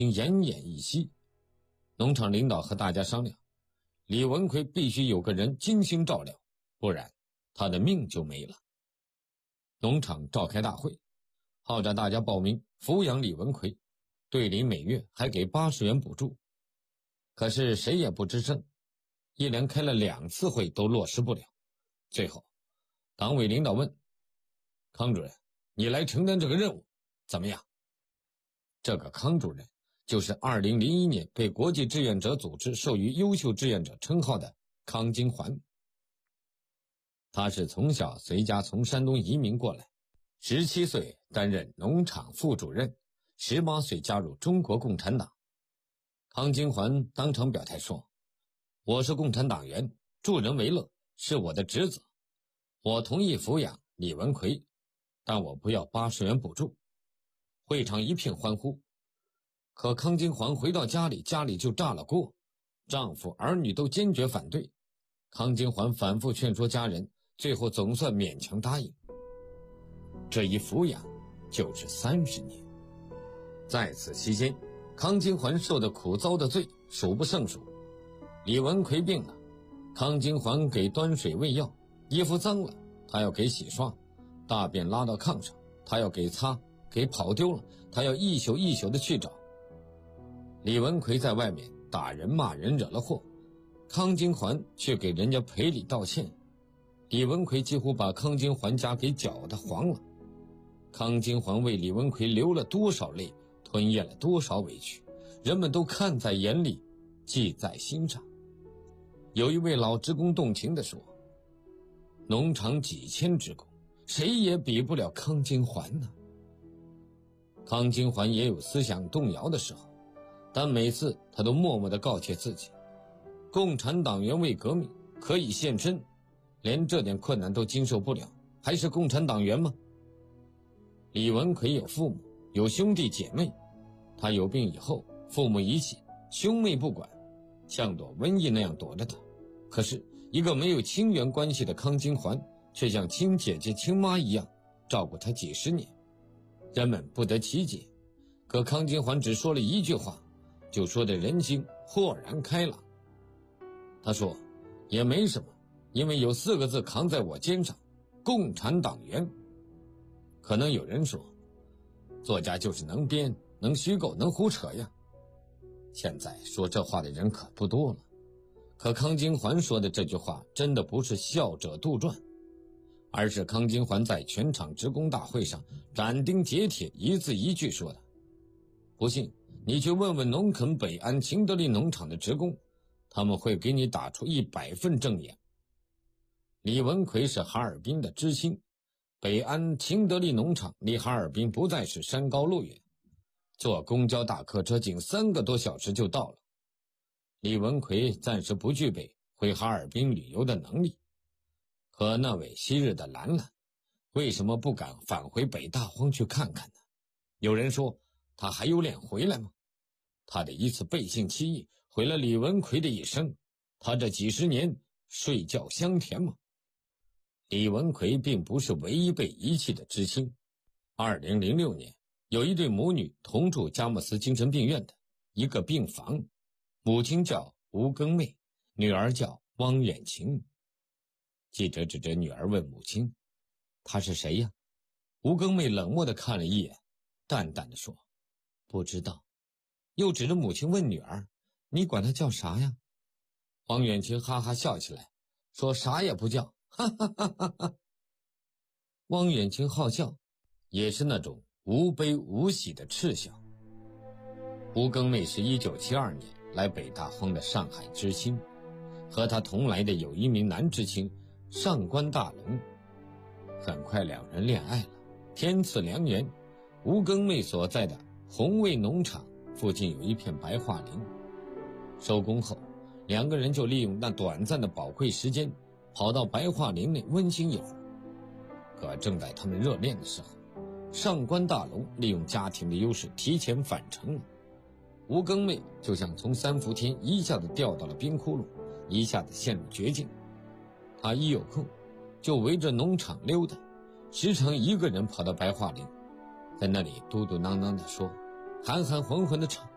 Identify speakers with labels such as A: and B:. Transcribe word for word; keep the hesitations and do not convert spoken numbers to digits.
A: 并奄奄一息。农场领导和大家商量，李文奎必须有个人精心照料，不然他的命就没了。农场召开大会，号召大家报名抚养李文奎，队里每月还给八十元补助。可是谁也不吱声，一连开了两次会都落实不了。最后党委领导问康主任，你来承担这个任务怎么样？这个康主任就是二零零一年被国际志愿者组织授予优秀志愿者称号的康金环。他是从小随家从山东移民过来，十七岁担任农场副主任，十八岁加入中国共产党。康金环当场表态说，我是共产党员，助人为乐是我的职责，我同意抚养李文奎，但我不要八十元补助。会场一片欢呼。可康金环回到家里，家里就炸了锅，丈夫儿女都坚决反对。康金环反复劝说家人，最后总算勉强答应。这一抚养就是三十年。在此期间，康金环受的苦遭的罪数不胜数。李文奎病了，康金环给端水喂药，衣服脏了他要给洗刷，大便拉到炕上他要给擦，给跑丢了他要一宿一宿的去找。李文奎在外面打人骂人惹了祸，康金环却给人家赔礼道歉。李文奎几乎把康金环家给搅得黄了。康金环为李文奎流了多少泪，吞咽了多少委屈，人们都看在眼里，记在心上。有一位老职工动情地说，农场几千职工，谁也比不了康金环呢。康金环也有思想动摇的时候，但每次他都默默地告诫自己，共产党员为革命可以献身，连这点困难都经受不了，还是共产党员吗？李文奎有父母，有兄弟姐妹，他有病以后，父母遗弃，兄妹不管，像躲瘟疫那样躲着他。可是一个没有亲缘关系的康金环，却像亲姐姐亲妈一样照顾他几十年，人们不得其解。可康金环只说了一句话，就说的人心豁然开朗。他说，也没什么，因为有四个字扛在我肩上，共产党员。可能有人说，作家就是能编，能虚构，能胡扯呀。现在说这话的人可不多了。可康金环说的这句话真的不是笑者杜撰，而是康金环在全场职工大会上斩钉截铁一字一句说的。不信你去问问农垦北安秦德利农场的职工，他们会给你打出一百份证言。李文奎是哈尔滨的知青，北安秦德利农场离哈尔滨不再是山高路远，坐公交大客车仅三个多小时就到了。李文奎暂时不具备回哈尔滨旅游的能力，可那位昔日的兰兰为什么不敢返回北大荒去看看呢？有人说他还有脸回来吗？他的一次背信弃义毁了李文奎的一生，他这几十年睡觉香甜吗？李文奎并不是唯一被遗弃的知青。二零零六年，有一对母女同住佳木斯精神病院的一个病房，母亲叫吴庚妹，女儿叫汪远晴。记者指着女儿问母亲，她是谁呀？吴庚妹冷漠地看了一眼，淡淡地说，不知道。又指着母亲问女儿，你管她叫啥呀？汪远晴哈哈笑起来，说啥也不叫，哈哈哈哈哈。汪远晴好笑，也是那种无悲无喜的赤笑。吴庚妹是一九七二年来北大荒的上海知青，和他同来的有一名男知青上官大龙。很快两人恋爱了，天赐良缘。吴庚妹所在的红卫农场附近有一片白桦林，收工后两个人就利用那短暂的宝贵时间跑到白桦林内温馨一会儿。可正在他们热恋的时候，上官大龙利用家庭的优势提前返程了。吴庚妹就像从三伏天一下子掉到了冰窟窿，一下子陷入绝境。她一有空就围着农场溜达，时常一个人跑到白桦林，在那里嘟嘟囔囔地说，含含混混地唱，